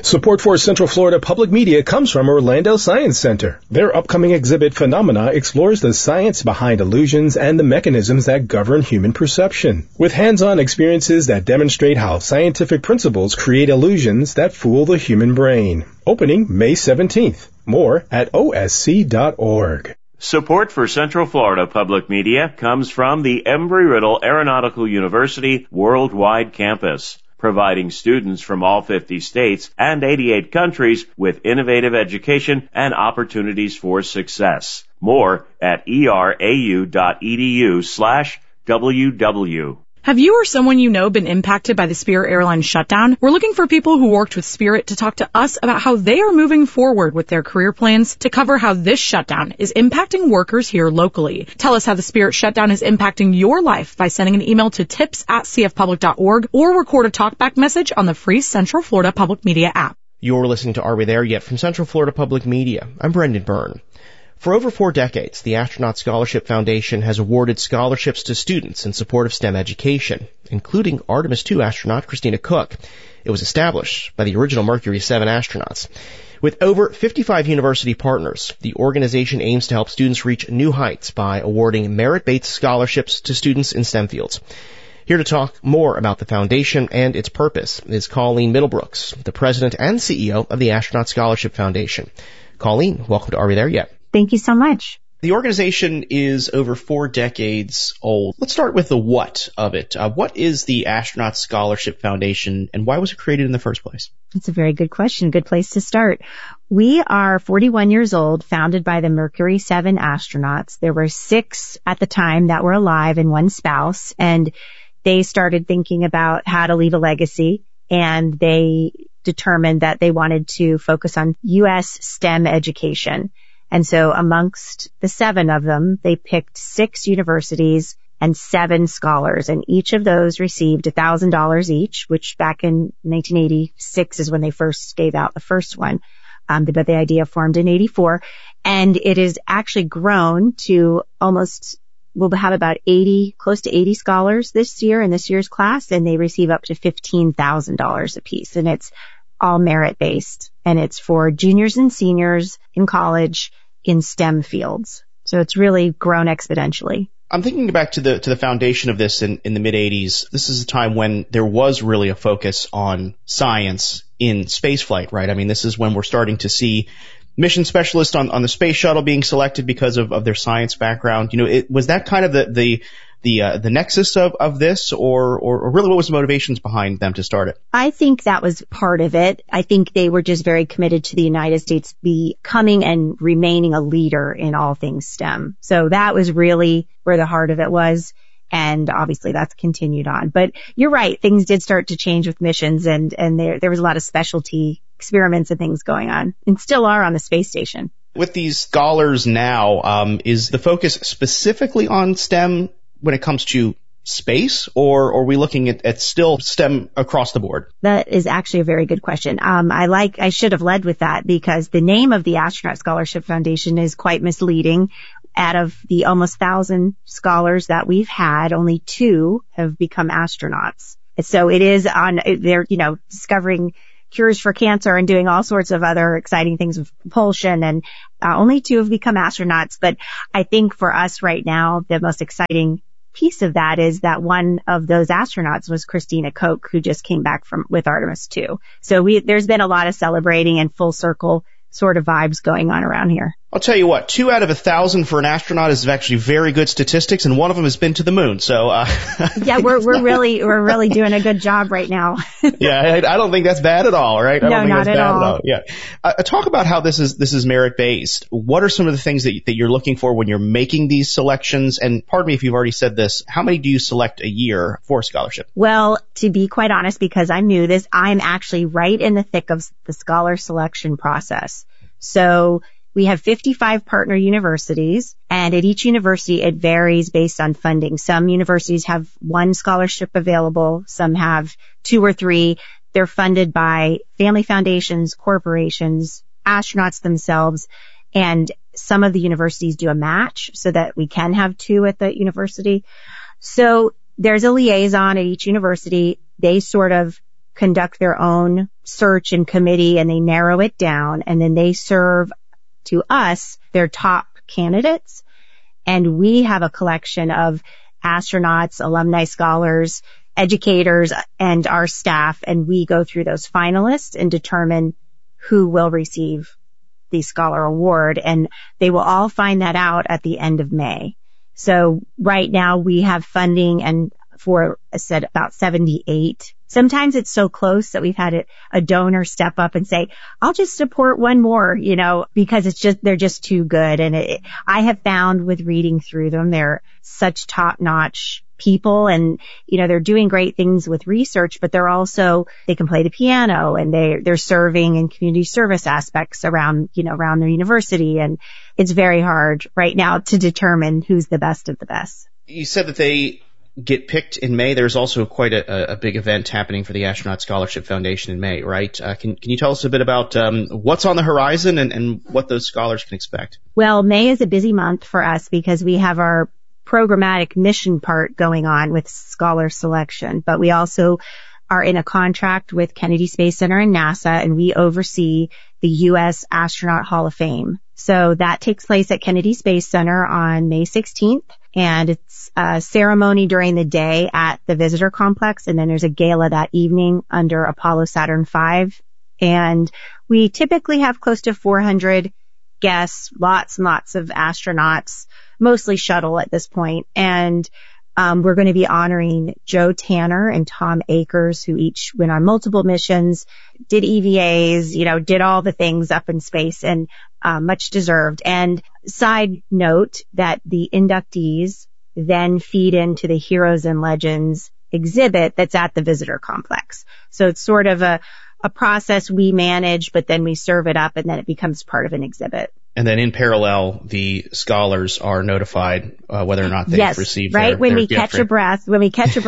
Support for Central Florida Public Media comes from Orlando Science Center. Their upcoming exhibit, Phenomena, explores the science behind illusions and the mechanisms that govern human perception, with hands-on experiences that demonstrate how scientific principles create illusions that fool the human brain. Opening May 17th. More at osc.org. Support for Central Florida Public Media comes from the Embry-Riddle Aeronautical University Worldwide Campus, providing students from all 50 states and 88 countries with innovative education and opportunities for success. More at erau.edu/WW. Have you or someone you know been impacted by the Spirit Airlines shutdown? We're looking for people who worked with Spirit to talk to us about how they are moving forward with their career plans to cover how this shutdown is impacting workers here locally. Tell us how the Spirit shutdown is impacting your life by sending an email to tips@cfpublic.org or record a talkback message on the free Central Florida Public Media app. You're listening to Are We There Yet? From Central Florida Public Media. I'm Brendan Byrne. For over 4 decades, the Astronaut Scholarship Foundation has awarded scholarships to students in support of STEM education, including Artemis II astronaut Christina Koch. It was established by the original Mercury 7 astronauts. With over 55 university partners, the organization aims to help students reach new heights by awarding merit-based scholarships to students in STEM fields. Here to talk more about the foundation and its purpose is Colleen Middlebrooks, the president and CEO of the Astronaut Scholarship Foundation. Colleen, welcome to Are We There Yet? Thank you so much. The organization is over 4 decades old. Let's start with the what of it. What is the Astronaut Scholarship Foundation, and why was it created in the first place? That's a very good question. Good place to start. We are 41 years old, founded by the Mercury 7 astronauts. There were 6 at the time that were alive and 1 spouse, and they started thinking about how to leave a legacy, and they determined that they wanted to focus on U.S. STEM education. And so amongst the 7 of them, they picked 6 universities and 7 scholars, and each of those received $1,000 each, which back in 1986 is when they first gave out the first one. But the idea formed in 84, and it is actually grown to we'll have about close to 80 scholars this year in this year's class, and they receive up to $15,000 apiece. And it's all merit-based, and it's for juniors and seniors in college in STEM fields. So it's really grown exponentially. I'm thinking back to the foundation of this in the mid-'80s. This is a time when there was really a focus on science in spaceflight, right? I mean, this is when we're starting to see mission specialists on the space shuttle being selected because of their science background. You know, was that kind of the nexus of this, or really what was the motivations behind them to start it? I think that was part of it. I think they were just very committed to the United States becoming and remaining a leader in all things STEM. So that was really where the heart of it was. And obviously that's continued on. But you're right, things did start to change with missions, and there was a lot of specialty experiments and things going on, and still are on the space station. With these scholars now, is the focus specifically on STEM when it comes to space, or are we looking at still STEM across the board? That is actually a very good question. I should have led with that, because the name of the Astronaut Scholarship Foundation is quite misleading. Out of the almost 1,000 scholars that we've had, only 2 have become astronauts. So it is they're, discovering cures for cancer and doing all sorts of other exciting things with propulsion, and only 2 have become astronauts. But I think for us right now, the most exciting piece of that is that one of those astronauts was Christina Koch, who just came back with Artemis II. So there's been a lot of celebrating and full circle sort of vibes going on around here. I'll tell you what, 2 out of 1,000 for an astronaut is actually very good statistics, and one of them has been to the moon. So, yeah, we're really doing a good job right now. Yeah, I don't think that's bad at all, right? No, not at all. Yeah. Talk about how this is merit based. What are some of the things that you're looking for when you're making these selections? And pardon me if you've already said this, how many do you select a year for a scholarship? Well, to be quite honest, because I'm new to this, I'm actually right in the thick of the scholar selection process. So we have 55 partner universities, and at each university it varies based on funding. Some universities have 1 scholarship available, some have 2 or 3. They're funded by family foundations, corporations, astronauts themselves, and some of the universities do a match so that we can have 2 at the university. So there's a liaison at each university. They sort of conduct their own search and committee, and they narrow it down, and then they serve to us their top candidates. And we have a collection of astronauts, alumni scholars, educators, and our staff, and we go through those finalists and determine who will receive the Scholar Award, and they will all find that out at the end of May. So right now we have funding and for, I said, about 78. Sometimes it's so close that we've had a donor step up and say, I'll just support one more, because they're just too good. And I have found with reading through them, they're such top-notch people, and, they're doing great things with research, but they can play the piano, and they're serving in community service aspects around their university. And it's very hard right now to determine who's the best of the best. You said that they get picked in May. There's also quite a big event happening for the Astronaut Scholarship Foundation in May, right? Can you tell us a bit about what's on the horizon and what those scholars can expect? Well, May is a busy month for us because we have our programmatic mission part going on with scholar selection, but we also are in a contract with Kennedy Space Center and NASA, and we oversee the U.S. Astronaut Hall of Fame. So that takes place at Kennedy Space Center on May 16th, and it's a ceremony during the day at the visitor complex, and then there's a gala that evening under Apollo Saturn V. And we typically have close to 400 guests, lots and lots of astronauts, mostly shuttle at this point. And we're going to be honoring Joe Tanner and Tom Akers, who each went on multiple missions, did EVAs, did all the things up in space, and much deserved. And side note that the inductees then feed into the Heroes and Legends exhibit that's at the visitor complex. So it's sort of a process we manage, but then we serve it up, and then it becomes part of an exhibit. And then in parallel, the scholars are notified whether or not they've received right? When we gift. catch a breath on the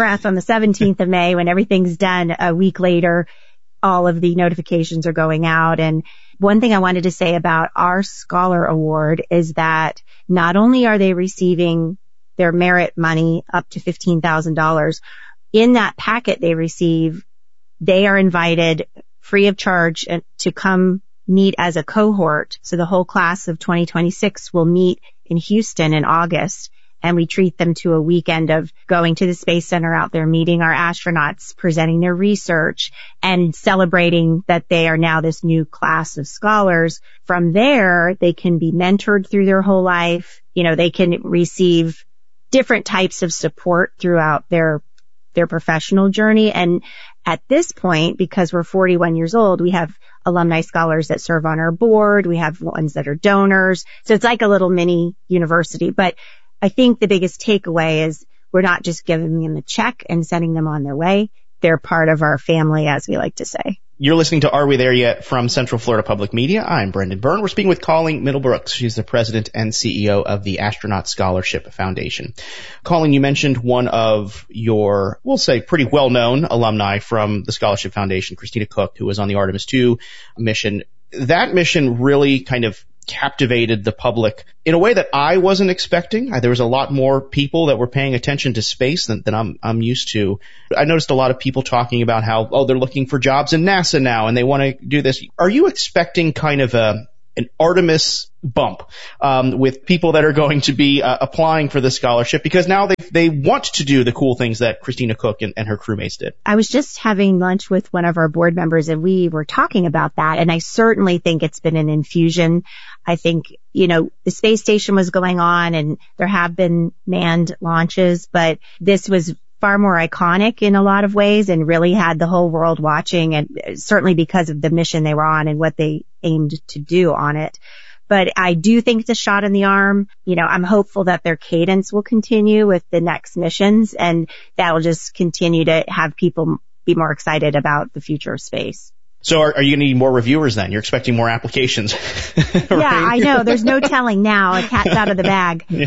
17th of May, when everything's done, a week later, all of the notifications are going out. And one thing I wanted to say about our Scholar Award is that not only are they receiving their merit money up to $15,000, in that packet they receive, they are invited free of charge to come meet as a cohort. So the whole class of 2026 will meet in Houston in August, and we treat them to a weekend of going to the Space Center, out there meeting our astronauts, presenting their research, and celebrating that they are now this new class of scholars. From there, they can be mentored through their whole life. They can receive different types of support throughout their professional journey. And at this point, because we're 41 years old, we have alumni scholars that serve on our board. We have ones that are donors. So it's like a little mini university. But I think the biggest takeaway is we're not just giving them a check and sending them on their way. They're part of our family, as we like to say. You're listening to Are We There Yet? From Central Florida Public Media. I'm Brendan Byrne. We're speaking with Colleen Middlebrooks. She's the president and CEO of the Astronaut Scholarship Foundation. Colleen, you mentioned one of your, we'll say, pretty well-known alumni from the Scholarship Foundation, Christina Koch, who was on the Artemis II mission. That mission really kind of captivated the public in a way that I wasn't expecting. There was a lot more people that were paying attention to space than I'm used to. I noticed a lot of people talking about how, they're looking for jobs in NASA now and they want to do this. Are you expecting kind of an Artemis bump with people that are going to be applying for the scholarship, because now they want to do the cool things that Christina Koch and her crewmates did? I was just having lunch with one of our board members, and we were talking about that, and I certainly think it's been an infusion. I think, the space station was going on and there have been manned launches, but this was far more iconic in a lot of ways and really had the whole world watching, and certainly because of the mission they were on and what they aimed to do on it. But I do think it's a shot in the arm. I'm hopeful that their cadence will continue with the next missions, and that will just continue to have people be more excited about the future of space. So are you going to need more reviewers then? You're expecting more applications. Right? Yeah, I know. There's no telling now. A cat's out of the bag. Yeah.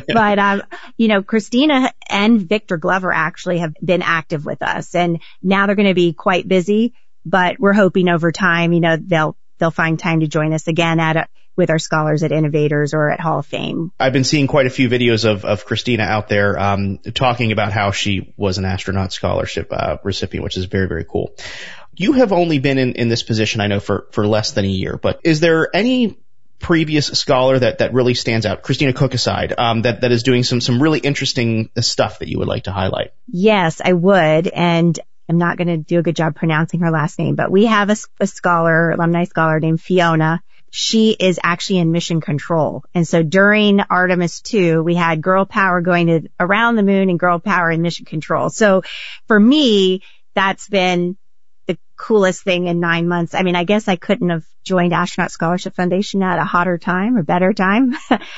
But, Christina and Victor Glover actually have been active with us, and now they're going to be quite busy, but we're hoping over time, they'll find time to join us again with our scholars at Innovators or at Hall of Fame. I've been seeing quite a few videos of Christina out there talking about how she was an astronaut scholarship recipient, which is very, very cool. You have only been in this position, I know, for less than a year, but is there any previous scholar that really stands out, Christina Cook aside, that is doing some really interesting stuff that you would like to highlight? Yes, I would. And I'm not going to do a good job pronouncing her last name, but we have a scholar, alumni scholar named Fiona. She is actually in mission control. And so during Artemis 2, we had girl power going around the moon and girl power in mission control. So for me, that's been the coolest thing in 9 months. I mean, I guess I couldn't have joined Astronaut Scholarship Foundation at a hotter time or better time,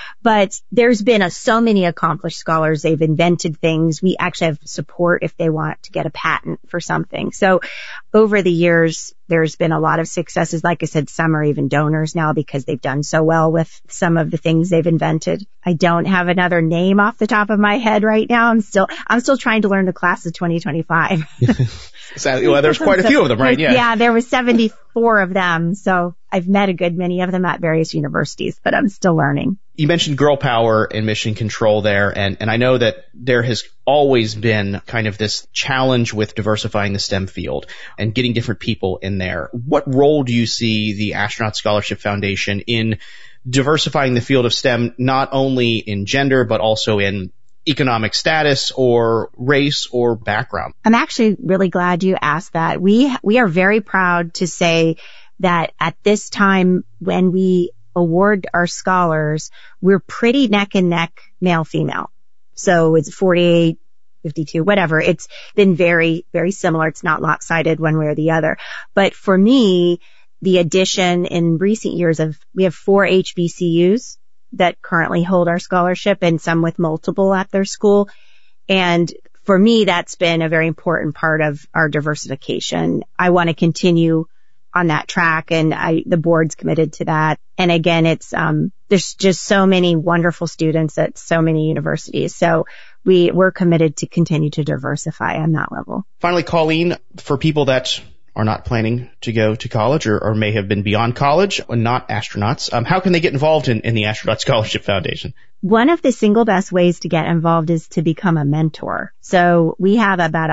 but there's been so many accomplished scholars. They've invented things. We actually have support if they want to get a patent for something. So over the years, there's been a lot of successes. Like I said, some are even donors now because they've done so well with some of the things they've invented. I don't have another name off the top of my head right now. I'm still trying to learn the class of 2025. Well, there's quite a few of them, right? Yeah, there was 74 of them. So I've met a good many of them at various universities, but I'm still learning. You mentioned girl power and mission control there, and I know that there has always been kind of this challenge with diversifying the STEM field and getting different people in there. What role do you see the Astronaut Scholarship Foundation in diversifying the field of STEM, not only in gender, but also in economic status or race or background? I'm actually really glad you asked that. We are very proud to say that at this time when we award our scholars, we're pretty neck and neck male-female. So it's 48, 52, whatever. It's been very, very similar. It's not lopsided one way or the other. But for me, the addition in recent years we have 4 HBCUs that currently hold our scholarship and some with multiple at their school. And for me, that's been a very important part of our diversification. I want to continue on that track, and the board's committed to that. And again, it's there's just so many wonderful students at so many universities. So we're committed to continue to diversify on that level. Finally, Colleen, for people that are not planning to go to college or may have been beyond college or not astronauts, how can they get involved in the Astronaut Scholarship Foundation? One of the single best ways to get involved is to become a mentor. So we have about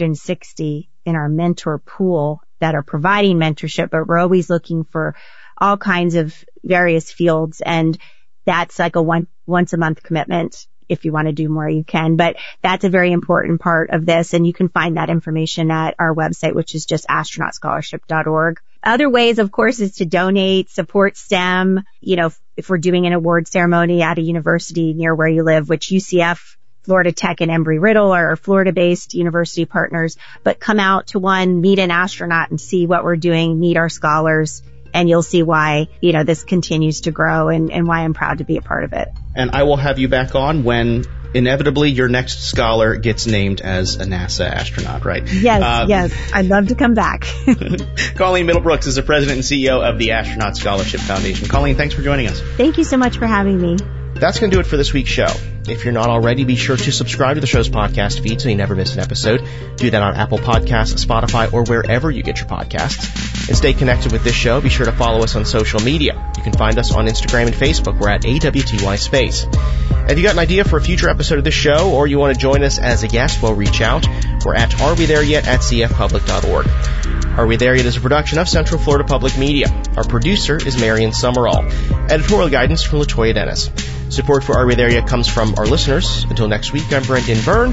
160 in our mentor pool that are providing mentorship, but we're always looking for all kinds of various fields. And that's like a once a month commitment. If you want to do more, you can, but that's a very important part of this. And you can find that information at our website, which is just astronautscholarship.org. Other ways, of course, is to donate, support STEM. You know, if we're doing an award ceremony at a university near where you live, which UCF, Florida Tech, and Embry-Riddle are our Florida-based university partners, but come out to one, meet an astronaut and see what we're doing, meet our scholars, and you'll see why, this continues to grow and why I'm proud to be a part of it. And I will have you back on when inevitably your next scholar gets named as a NASA astronaut, right? Yes. I'd love to come back. Colleen Middlebrooks is the president and CEO of the Astronaut Scholarship Foundation. Colleen, thanks for joining us. Thank you so much for having me. That's going to do it for this week's show. If you're not already, be sure to subscribe to the show's podcast feed so you never miss an episode. Do that on Apple Podcasts, Spotify, or wherever you get your podcasts. And stay connected with this show. Be sure to follow us on social media. You can find us on Instagram and Facebook. We're at AWTY Space. If you got an idea for a future episode of this show, or you want to join us as a guest, well, reach out. We're at arewethereyet@cfpublic.org. Are We There Yet is a production of Central Florida Public Media. Our producer is Marion Summerall. Editorial guidance from LaToya Dennis. Support for Are We There Yet comes from our listeners. Until next week, I'm Brendan Byrne.